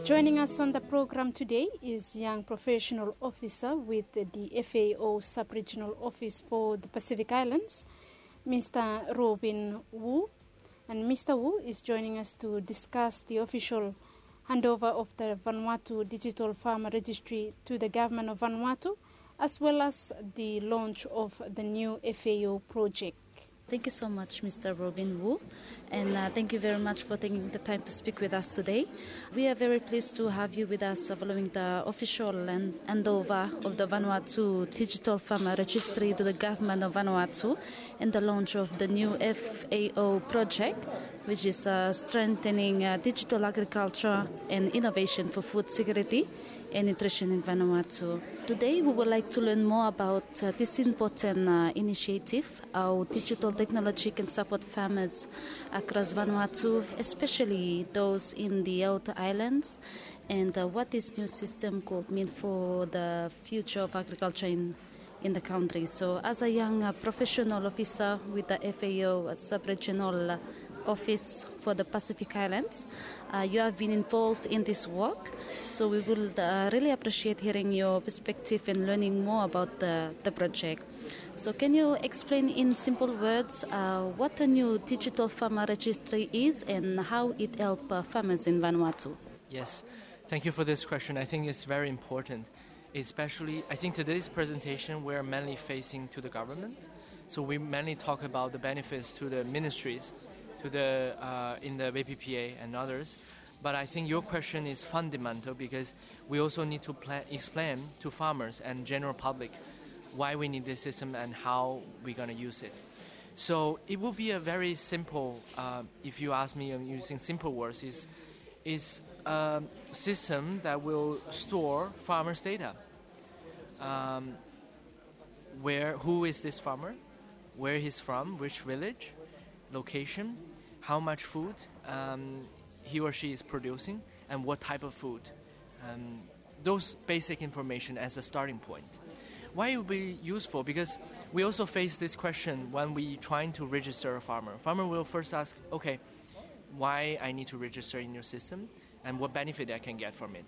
Joining us on the program today is Young Professional Officer with the FAO Sub-Regional Office for the Pacific Islands, Mr. Robin Wu. And Mr. Wu is joining us to discuss the official handover of the Vanuatu Digital Farmer Registry to the government of Vanuatu, as well as the launch of the new FAO project. Thank you so much, Mr. Robin Wu, and thank you very much for taking the time to speak with us today. We are very pleased to have you with us following the official handover of the Vanuatu Digital Farmer Registry to the government of Vanuatu and the launch of the new FAO project, which is strengthening digital agriculture and innovation for food security and nutrition in Vanuatu. Today we would like to learn more about this important initiative, how digital technology can support farmers across Vanuatu, especially those in the outer islands, and what this new system could mean for the future of agriculture in the country. So as a young professional officer with the FAO Sub-Regional Office for the Pacific Islands, you have been involved in this work. So we will really appreciate hearing your perspective and learning more about the project. So can you explain in simple words what the new digital farmer registry is and how it helps farmers in Vanuatu? Yes, thank you for this question. I think it's very important. Especially, I think today's presentation we're mainly facing to the government. So we mainly talk about the benefits to the ministries, to the in the VPPA and others. But I think your question is fundamental because we also need to explain to farmers and general public why we need this system and how we're going to use it. So it will be a very simple, if you ask me, I'm using simple words, is a system that will store farmers' data. Who is this farmer, where he's from, which village, location, how much food he or she is producing, and what type of food. Those basic information as a starting point. Why it will be useful? Because we also face this question when we trying to register a farmer. Farmer will first ask, okay, why I need to register in your system and what benefit I can get from it.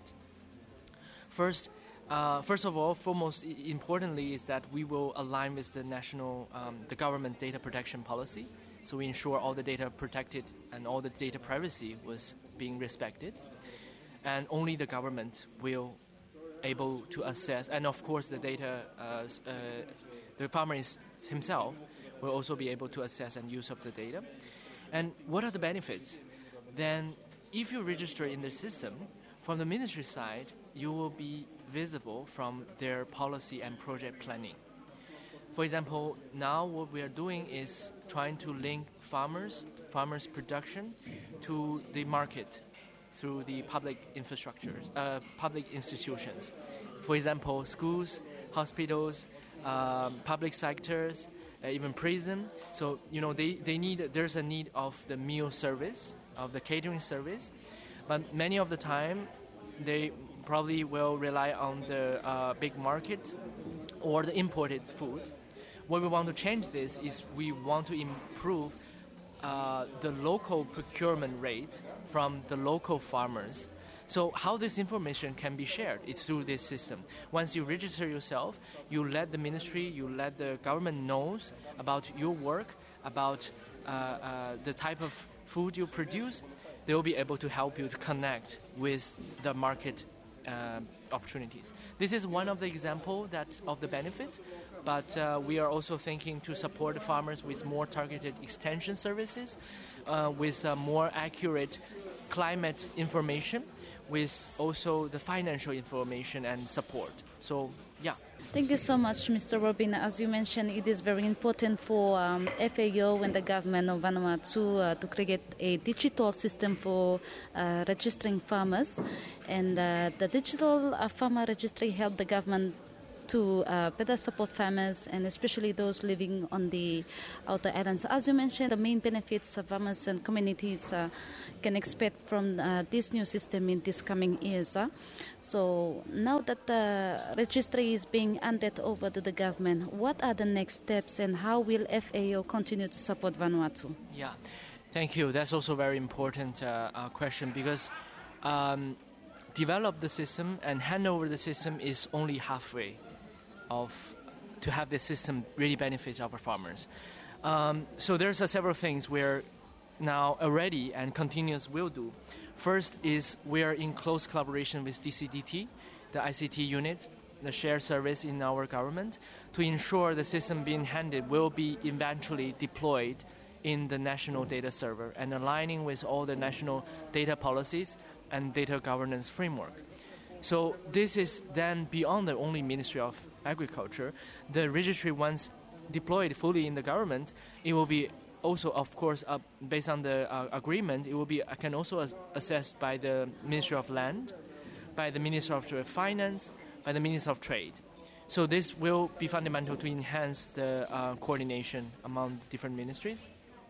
First of all, foremost importantly is that we will align with the national, the government data protection policy. So we ensure all the data protected and all the data privacy was being respected. And only the government will able to assess, and of course the data, the farmer himself will also be able to assess and use of the data. And what are the benefits? Then if you register in the system, from the ministry side, you will be visible from their policy and project planning. For example, now what we are doing is trying to link farmers' production to the market through the public infrastructures, public institutions. For example, schools, hospitals, public sectors, even prison. So there's a need of the meal service, of the catering service, but many of the time they probably will rely on the big market or the imported food. What we want to change this is we want to improve the local procurement rate from the local farmers. So how this information can be shared is through this system. Once you register yourself, you let the ministry, you let the government knows about your work, about the type of food you produce. They will be able to help you to connect with the market opportunities. This is one of the examples of the benefit, but we are also thinking to support the farmers with more targeted extension services, with more accurate climate information, with also the financial information and support. So, yeah. Thank you so much, Mr. Robin. As you mentioned, it is very important for FAO and the government of Vanuatu to create a digital system for registering farmers. And the digital farmer registry helped the government to better support farmers and especially those living on the outer islands. As you mentioned, the main benefits farmers and communities can expect from this new system in this coming years. So now that the registry is being handed over to the government, what are the next steps and how will FAO continue to support Vanuatu? Yeah, thank you. That's also a very important question because develop the system and hand over the system is only halfway to have this system really benefit our farmers. So there's several things we're now already and continuous will do. First is we are in close collaboration with DCDT, the ICT unit, the shared service in our government, to ensure the system being handed will be eventually deployed in the national data server and aligning with all the national data policies and data governance framework. So this is then beyond the only Ministry of Agriculture. The registry, once deployed fully in the government, it will be also, of course, based on the agreement, it will be can also assessed by the Ministry of Land, by the Ministry of Finance, by the Ministry of Trade. So this will be fundamental to enhance the coordination among different ministries.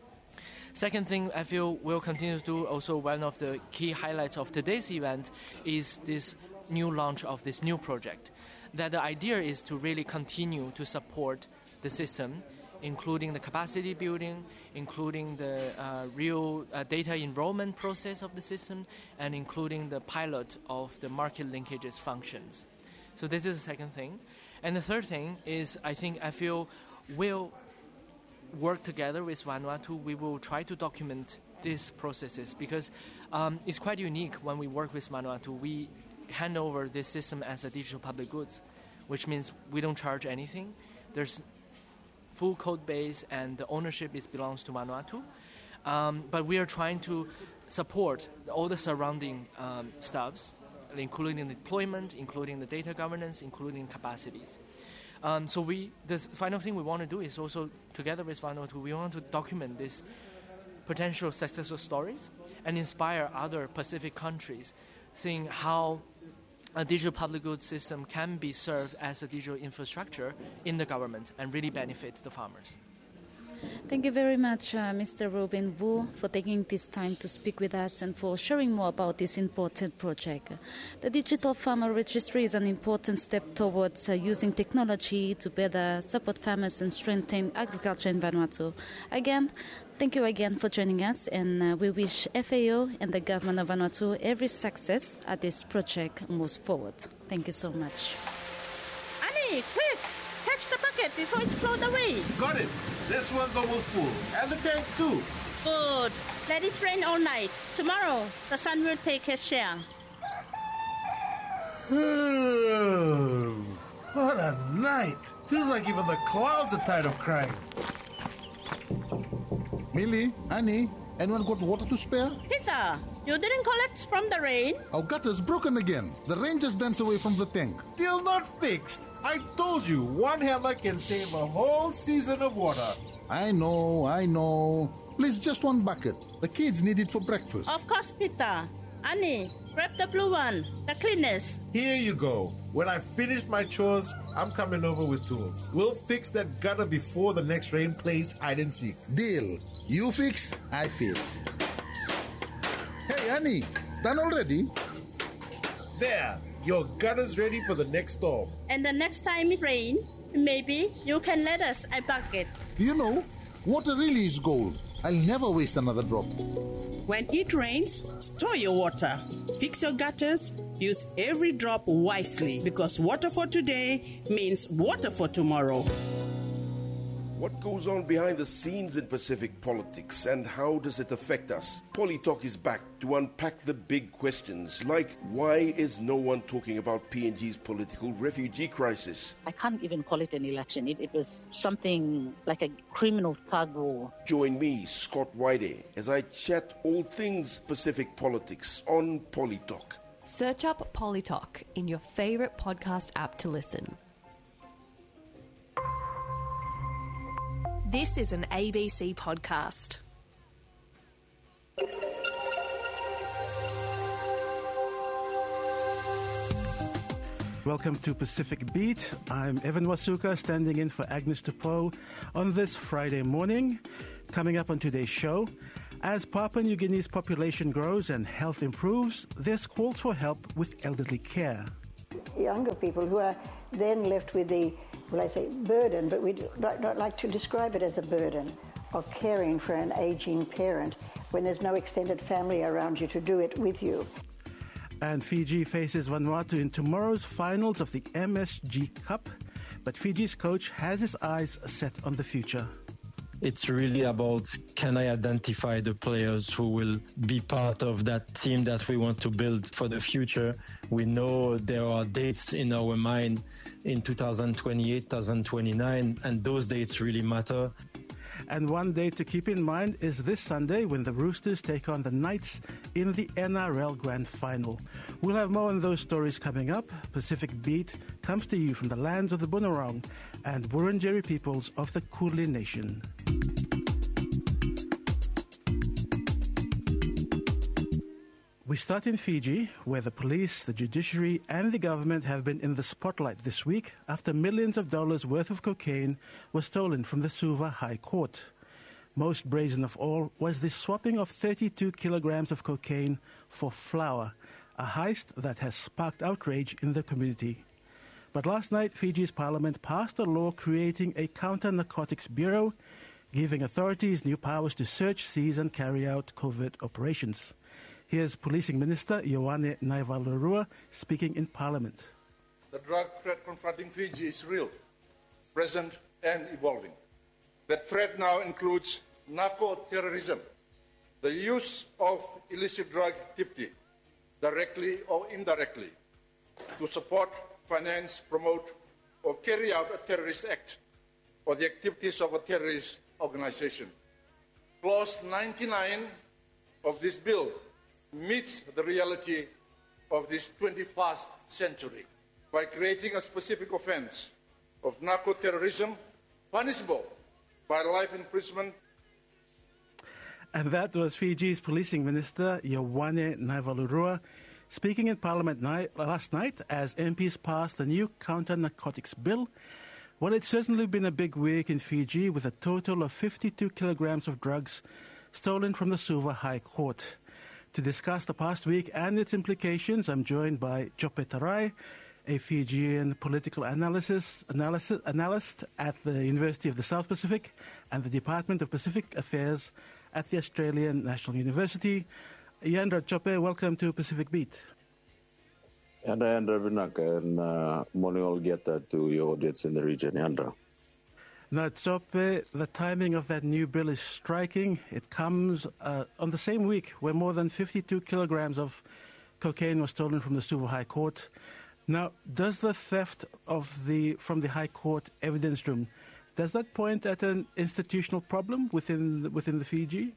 Second thing I feel we'll continue to do, also one of the key highlights of today's event, is this new launch of this new project. That the idea is to really continue to support the system, including the capacity building, including the real data enrollment process of the system, and including the pilot of the market linkages functions. So this is the second thing. And the third thing is I feel we'll work together with Vanuatu. We will try to document these processes because it's quite unique when we work with Vanuatu. We hand over this system as a digital public goods, which means we don't charge anything. There's full code base and the ownership belongs to Vanuatu. But we are trying to support all the surrounding stuffs, including the deployment, including the data governance, including capacities. So the final thing we want to do is also, together with Vanuatu, we want to document these potential successful stories and inspire other Pacific countries, seeing how a digital public goods system can be served as a digital infrastructure in the government and really benefit the farmers. Thank you very much, Mr. Robin Wu, for taking this time to speak with us and for sharing more about this important project. The Digital Farmer Registry is an important step towards using technology to better support farmers and strengthen agriculture in Vanuatu. Again, thank you again for joining us, and we wish FAO and the government of Vanuatu every success as this project moves forward. Thank you so much. Annie, quick! Catch the bucket before it floats away. Got it. This one's almost full. And the tanks too. Good. Let it rain all night. Tomorrow, the sun will take its share. What a night. Feels like even the clouds are tired of crying. Millie, Annie, anyone got water to spare? Peter, you didn't collect from the rain? Our gutter's broken again. The rain just danced away from the tank. Still not fixed. I told you, one hammer can save a whole season of water. I know. Please, just one bucket. The kids need it for breakfast. Of course, Peter. Annie, grab the blue one, the cleanest. Here you go. When I finish my chores, I'm coming over with tools. We'll fix that gutter before the next rain plays hide and seek. Deal. You fix, I fill. Hey, Annie, done already? There, your gutter's ready for the next storm. And the next time it rains, maybe you can let us a bucket. You know, water really is gold. I'll never waste another drop. When it rains, store your water. Fix your gutters. Use every drop wisely, because water for today means water for tomorrow. What goes on behind the scenes in Pacific politics and how does it affect us? PoliTalk is back to unpack the big questions like why is no one talking about PNG's political refugee crisis? I can't even call it an election. It was something like a criminal tug war. Join me, Scott Whitey, as I chat all things Pacific politics on PoliTalk. Search up PoliTalk in your favorite podcast app to listen. This is an ABC podcast. Welcome to Pacific Beat. I'm Evan Wasuka, standing in for Agnes Tupou on this Friday morning. Coming up on today's show, as Papua New Guinea's population grows and health improves, there's calls for help with elderly care. Younger people who are then left with the, well, I say burden, but we don't like to describe it as a burden of caring for an aging parent when there's no extended family around you to do it with you. And Fiji faces Vanuatu in tomorrow's finals of the MSG Cup. But Fiji's coach has his eyes set on the future. It's really about, can I identify the players who will be part of that team that we want to build for the future? We know there are dates in our mind in 2028, 2029, and those dates really matter. And one date to keep in mind is this Sunday when the Roosters take on the Knights in the NRL Grand Final. We'll have more on those stories coming up. Pacific Beat comes to you from the lands of the Bunurong and Wurundjeri peoples of the Kulin Nation. We start in Fiji, where the police, the judiciary and the government have been in the spotlight this week after millions of dollars worth of cocaine was stolen from the Suva High Court. Most brazen of all was the swapping of 32 kilograms of cocaine for flour, a heist that has sparked outrage in the community. But last night, Fiji's parliament passed a law creating a counter-narcotics bureau, giving authorities new powers to search, seize and carry out covert operations. Here's Policing Minister Ioane Naivalurua speaking in Parliament. The drug threat confronting Fiji is real, present and evolving. That threat now includes narco-terrorism, the use of illicit drug activity, directly or indirectly, to support, finance, promote or carry out a terrorist act or the activities of a terrorist organization. Clause 99 of this bill meets the reality of this 21st century by creating a specific offense of narco-terrorism punishable by life imprisonment. And that was Fiji's Policing Minister Ioane Naivalurua speaking in Parliament last night as MPs passed the new counter-narcotics bill. Well, it's certainly been a big week in Fiji with a total of 52 kilograms of drugs stolen from the Suva High Court. To discuss the past week and its implications, I'm joined by Jope Tarai, a Fijian political analyst at the University of the South Pacific and the Department of Pacific Affairs at the Australian National University. Yandra Jope, welcome to Pacific Beat. Yandra Vinaka, and morning all get to your audience in the region, Yandra. Now, Jope, the timing of that new bill is striking. It comes on the same week where more than 52 kilograms of cocaine was stolen from the Suva High Court. Now, does the theft from the High Court evidence room, does that point at an institutional problem within the Fiji?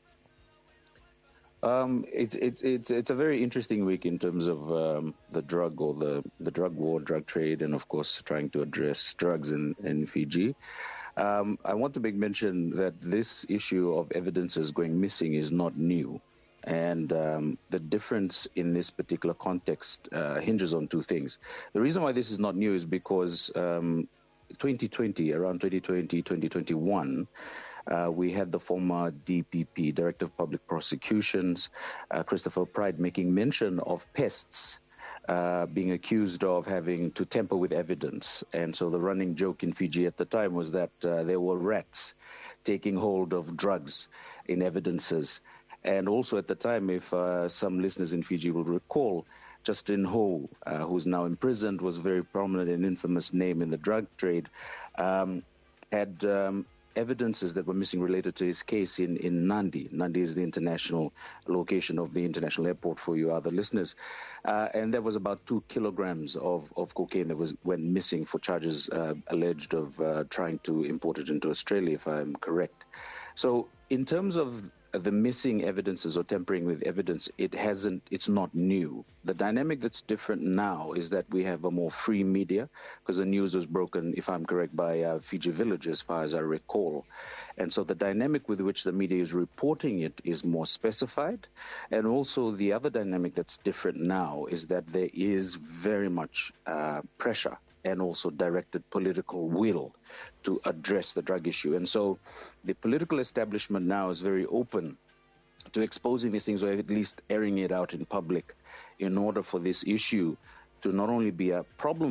It's a very interesting week in terms of the drug or the drug war, drug trade, and of course trying to address drugs in Fiji. I want to make mention that this issue of evidences going missing is not new. And the difference in this particular context hinges on two things. The reason why this is not new is because 2020, around 2020, 2021, we had the former DPP, Director of Public Prosecutions, Christopher Pride, making mention of pests being accused of having to tamper with evidence. And so the running joke in Fiji at the time was that there were rats taking hold of drugs in evidences. And also at the time, if some listeners in Fiji will recall, Justin Ho, who's now imprisoned, was a very prominent and infamous name in the drug trade, had evidences that were missing related to his case in Nadi. Nadi is the international location of the international airport for you other listeners. And there was about 2 kilograms of cocaine that went missing for charges alleged of trying to import it into Australia, if I'm correct. So in terms of the missing evidences or tampering with evidence, it's not new. The dynamic that's different now is that we have a more free media, because the news was broken, if I'm correct, by Fiji Village, as far as I recall. And so the dynamic with which the media is reporting it is more specified. And also the other dynamic that's different now is that there is very much pressure and also directed political will to address the drug issue. And so the political establishment now is very open to exposing these things, or at least airing it out in public, in order for this issue to not only be a problem